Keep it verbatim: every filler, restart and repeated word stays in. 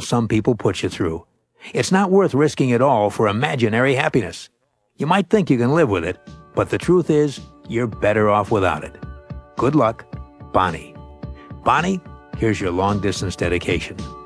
hell some people put you through. It's not worth risking it all for imaginary happiness. You might think you can live with it, but the truth is, you're better off without it. Good luck, Bonnie. Bonnie, here's your long-distance dedication.